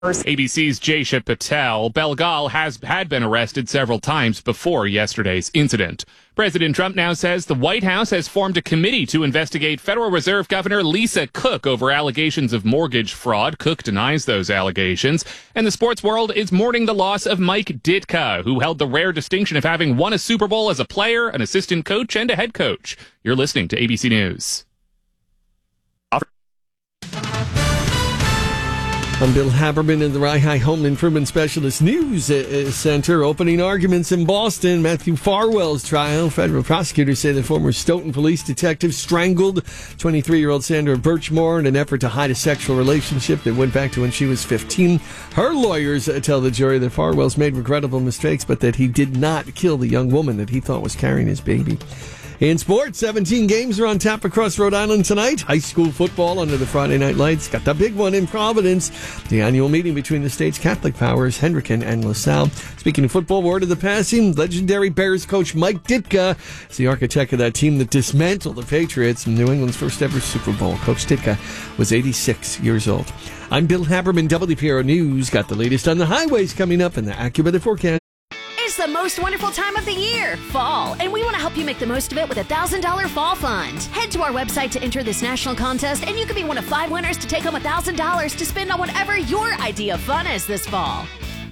ABC's Jaysha Patel. Belgal had been arrested several times before yesterday's incident. President Trump now says the White House has formed a committee to investigate Federal Reserve Governor Lisa Cook over allegations of mortgage fraud. Cook denies those allegations. And the sports world is mourning the loss of Mike Ditka, who held the rare distinction of having won a Super Bowl as a player, an assistant coach, and a head coach. You're listening to ABC News. I'm Bill Haberman in the Rye Home Improvement Specialist News Center. Opening arguments in Boston. Matthew Farwell's trial. Federal prosecutors say the former Stoughton police detective strangled 23-year-old Sandra Birchmore in an effort to hide a sexual relationship that went back to when she was 15. Her lawyers tell the jury that Farwell's made regrettable mistakes, but that he did not kill the young woman that he thought was carrying his baby. In sports, 17 games are on tap across Rhode Island tonight. High school football under the Friday night lights. Got the big one in Providence. The annual meeting between the state's Catholic powers, Hendricken and LaSalle. Speaking of football, word of the passing, legendary Bears coach Mike Ditka is the architect of that team that dismantled the Patriots in New England's first ever Super Bowl. Coach Ditka was 86 years old. I'm Bill Haberman, WPRO News. Got the latest on the highways coming up in the AccuWeather forecast. It's the most wonderful time of the year, fall, and we want to help you make the most of it with a $1,000 fall fund. Head to our website to enter this national contest, and you could be one of 5 winners to take home $1,000 to spend on whatever your idea of fun is this fall.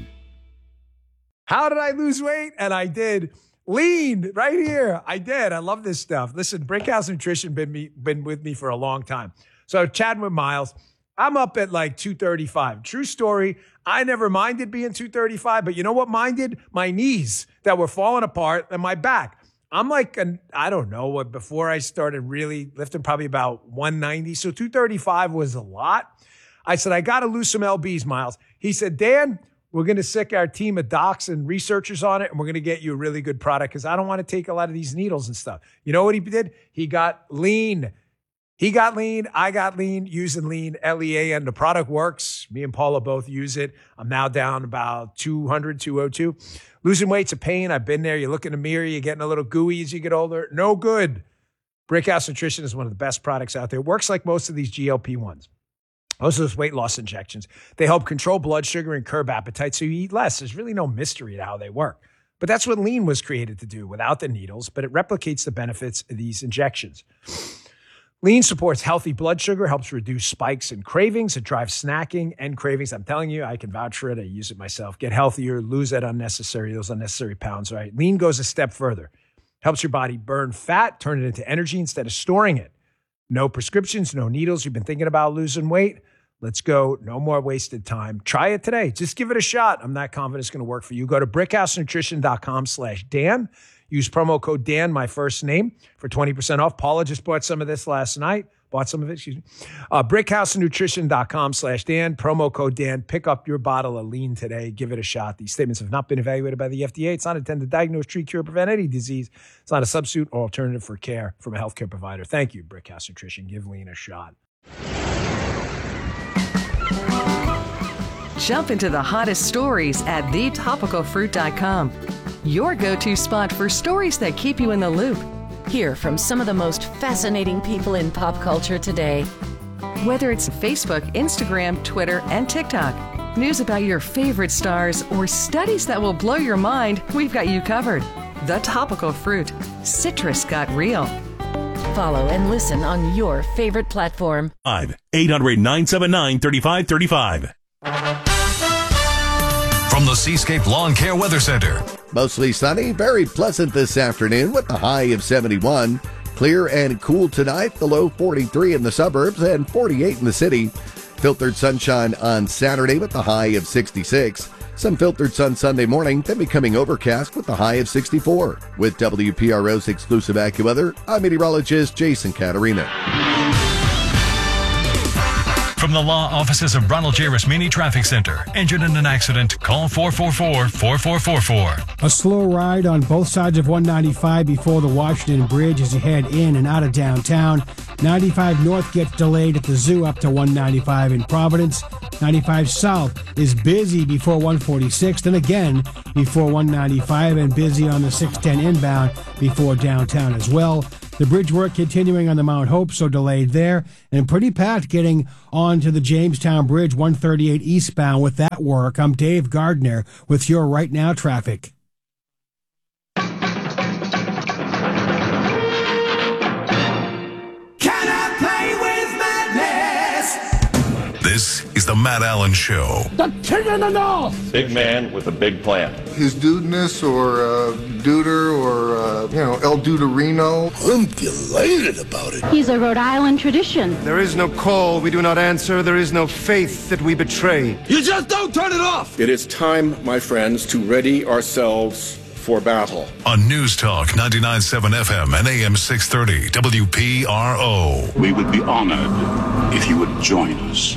How did I lose weight? And I did. Lean right here. I did. I love this stuff. Listen, Brickhouse Nutrition been with me for a long time. So chatting with Miles, I'm up at like 235. True story. I never minded being 235, but you know what minded? My knees that were falling apart and my back. I'm like, I don't know what, before I started really lifting, probably about 190. So 235 was a lot. I said, I got to lose some LBs, Miles. He said, Dan, we're going to sick our team of docs and researchers on it, and we're going to get you a really good product because I don't want to take a lot of these needles and stuff. You know what he did? He got lean. He got lean. I got lean using lean, Lean. The product works. Me and Paula both use it. I'm now down about 200, 202. Losing weight's a pain. I've been there. You look in the mirror, you're getting a little gooey as you get older. No good. Brickhouse Nutrition is one of the best products out there. It works like most of these GLP-1s. Most of those weight loss injections. They help control blood sugar and curb appetite so you eat less. There's really no mystery to how they work. But that's what lean was created to do without the needles, but it replicates the benefits of these injections. Lean supports healthy blood sugar, helps reduce spikes and cravings. It drives snacking and cravings. I'm telling you, I can vouch for it. I use it myself. Get healthier, lose those unnecessary pounds, right? Lean goes a step further. Helps your body burn fat, turn it into energy instead of storing it. No prescriptions, no needles. You've been thinking about losing weight? Let's go. No more wasted time. Try it today. Just give it a shot. I'm not confident it's going to work for you. Go to brickhousenutrition.com/Dan. Use promo code Dan, my first name, for 20% off. Paula just bought some of this last night. Brickhousenutrition.com/Dan. Promo code Dan. Pick up your bottle of lean today. Give it a shot. These statements have not been evaluated by the FDA. It's not intended to diagnose, treat, cure, prevent any disease. It's not a substitute or alternative for care from a healthcare provider. Thank you, Brickhouse Nutrition. Give lean a shot. Jump into the hottest stories at thetopicalfruit.com. Your go-to spot for stories that keep you in the loop. Hear from some of the most fascinating people in pop culture today. Whether it's Facebook, Instagram, Twitter, and TikTok, news about your favorite stars, or studies that will blow your mind, we've got you covered. The Topical Fruit. Citrus got real. Follow and listen on your favorite platform. 800-979-3535. From the Seascape Lawn Care Weather Center. Mostly sunny, very pleasant this afternoon with a high of 71. Clear and cool tonight, the low 43 in the suburbs and 48 in the city. Filtered sunshine on Saturday with the high of 66. Some filtered sun Sunday morning, then becoming overcast with the high of 64. With WPRO's exclusive AccuWeather, I'm meteorologist Jason Caterina. From the law offices of Ronald J. Rasmini Traffic Center. Injured in an accident? Call 444-4444. A slow ride on both sides of 195 before the Washington Bridge as you head in and out of downtown. 95 North gets delayed at the zoo up to 195 in Providence. 95 South is busy before 146, then again before 195, and busy on the 610 inbound before downtown as well. The bridge work continuing on the Mount Hope, so delayed there. And pretty packed getting onto the Jamestown Bridge, 138 eastbound with that work. I'm Dave Gardner with your Right Now traffic. This is the Matt Allen Show. The king of the north! Big man with a big plan. His dudeness or duder or, El Duderino. I'm delighted about it. He's a Rhode Island tradition. There is no call we do not answer. There is no faith that we betray. You just don't turn it off! It is time, my friends, to ready ourselves for battle. On News Talk 99.7 FM and AM 630 WPRO. We would be honored if you would join us.